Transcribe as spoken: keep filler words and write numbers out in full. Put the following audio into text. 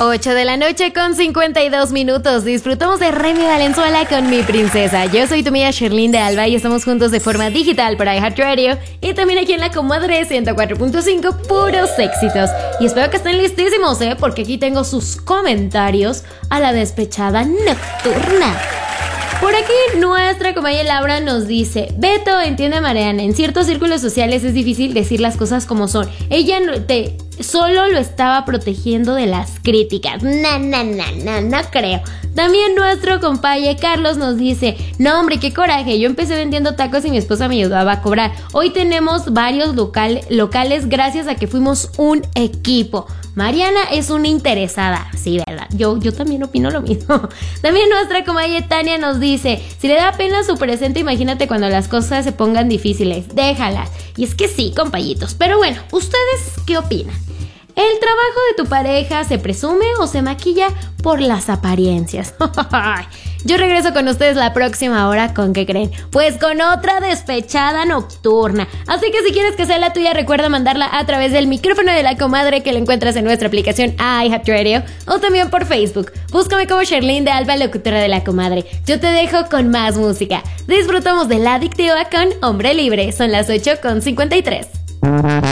ocho de la noche con cincuenta y dos minutos. Disfrutamos de Remy Valenzuela con Mi Princesa. Yo soy tu amiga Sherlyn de Alba y estamos juntos de forma digital para iHeartRadio y también aquí en La Comadre ciento cuatro punto cinco, puros éxitos. Y espero que estén listísimos, ¿eh? Porque aquí tengo sus comentarios a la despechada nocturna. Por aquí nuestra compañera Laura nos dice: Beto, entiende a Mariana, en ciertos círculos sociales es difícil decir las cosas como son. Ella no, te, solo lo estaba protegiendo de las críticas. No, no, no, no, no creo. También nuestro compañero Carlos nos dice: no hombre, qué coraje, yo empecé vendiendo tacos y mi esposa me ayudaba a cobrar. Hoy tenemos varios local, locales gracias a que fuimos un equipo. Mariana es una interesada, sí, ¿verdad? Yo, yo también opino lo mismo. También nuestra comadre Tania nos dice: si le da pena su presente, imagínate cuando las cosas se pongan difíciles, déjalas. Y es que sí, compañitos. Pero bueno, ¿ustedes qué opinan? ¿El trabajo de tu pareja se presume o se maquilla por las apariencias? Yo regreso con ustedes la próxima hora, ¿con qué creen? Pues con otra despechada nocturna. Así que si quieres que sea la tuya, recuerda mandarla a través del micrófono de La Comadre, que la encuentras en nuestra aplicación iHeartRadio, o también por Facebook. Búscame como Sherlyn de Alba, locutora de La Comadre. Yo te dejo con más música. Disfrutamos de La Adictiva con Hombre Libre. Son las ocho con cincuenta y tres.